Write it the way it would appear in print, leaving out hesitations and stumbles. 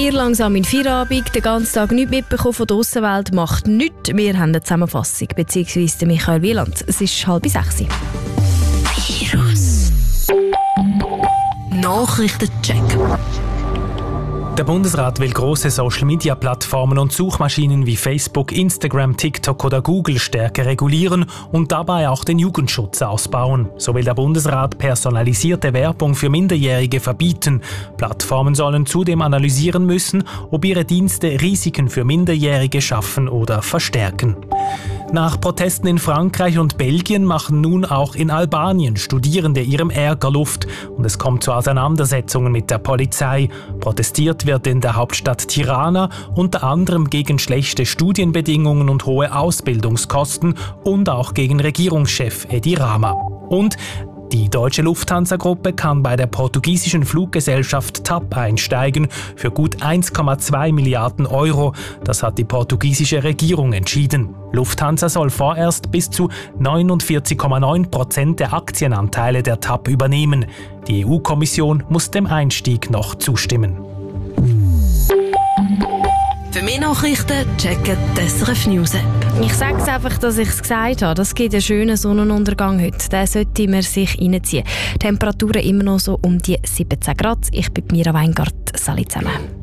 Ihr langsam in Feierabend, den ganzen Tag nichts mitbekommen von der Aussenwelt, macht nichts. Wir haben eine Zusammenfassung, beziehungsweise Michael Wieland. Es ist 5:30. Virus. Nachrichtencheck. Der Bundesrat will grosse Social-Media-Plattformen und Suchmaschinen wie Facebook, Instagram, TikTok oder Google stärker regulieren und dabei auch den Jugendschutz ausbauen. So will der Bundesrat personalisierte Werbung für Minderjährige verbieten. Plattformen sollen zudem analysieren müssen, ob ihre Dienste Risiken für Minderjährige schaffen oder verstärken. Nach Protesten in Frankreich und Belgien machen nun auch in Albanien Studierende ihrem Ärger Luft und es kommt zu Auseinandersetzungen mit der Polizei. Protestiert wird in der Hauptstadt Tirana unter anderem gegen schlechte Studienbedingungen und hohe Ausbildungskosten und auch gegen Regierungschef Edi Rama. Und die deutsche Lufthansa-Gruppe kann bei der portugiesischen Fluggesellschaft TAP einsteigen für gut 1,2 Milliarden Euro. Das hat die portugiesische Regierung entschieden. Lufthansa soll vorerst bis zu 49,9% der Aktienanteile der TAP übernehmen. Die EU-Kommission muss dem Einstieg noch zustimmen. Für mehr Nachrichten checken die SRF News App. Ich sage es einfach, dass ich es gesagt habe. Das gibt einen schönen Sonnenuntergang heute. Den sollte man sich reinziehen. Temperaturen immer noch so um die 17 Grad. Ich bin Mira Weingart. Salut zusammen.